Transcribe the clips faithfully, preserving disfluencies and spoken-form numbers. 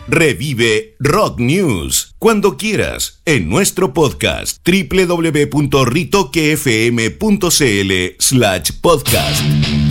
Revive Rock News cuando quieras en nuestro podcast doble u doble u doble u punto ritoque efe eme punto ce ele slash podcast.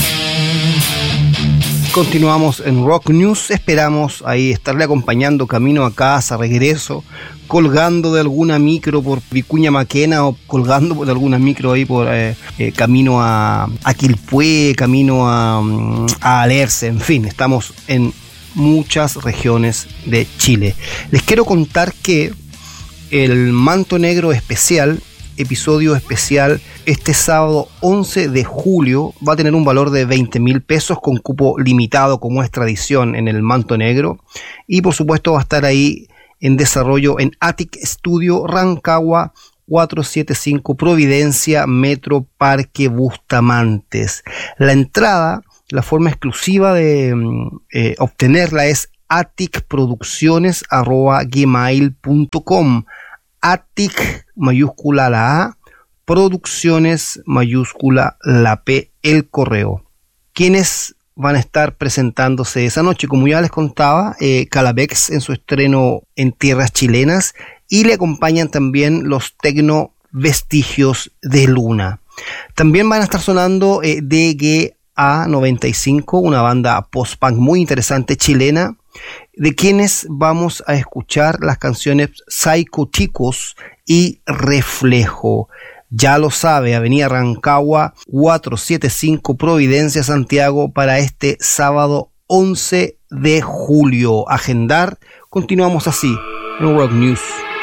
Continuamos en Rock News, esperamos ahí estarle acompañando camino a casa, regreso, colgando de alguna micro por Vicuña Maquena o colgando de alguna micro ahí por eh, eh, camino a, a Quilpué, camino a, a Alerce, en fin, estamos en muchas regiones de Chile. Les quiero contar que el Manto Negro especial, episodio especial, este sábado once de julio va a tener un valor de veinte mil pesos con cupo limitado, como es tradición en el Manto Negro, y por supuesto va a estar ahí en desarrollo en Attic Studio, Rancagua cuatrocientos setenta y cinco, Providencia, Metro Parque Bustamantes. La entrada, la forma exclusiva de eh, obtenerla es atticproducciones arroba gmail punto com. Attic, mayúscula la A, Producciones, mayúscula la P, el correo. ¿Quiénes van a estar presentándose esa noche? Como ya les contaba, eh, Calavex en su estreno en tierras chilenas, y le acompañan también los Tecno Vestigios de Luna. También van a estar sonando eh, D G A noventa y cinco, una banda post-punk muy interesante chilena, de quienes vamos a escuchar las canciones Psycho Chicos y Reflejo. Ya lo sabe, Avenida Rancagua cuatrocientos setenta y cinco, Providencia, Santiago, para este sábado once de julio. Agendar. Continuamos así en Rock News.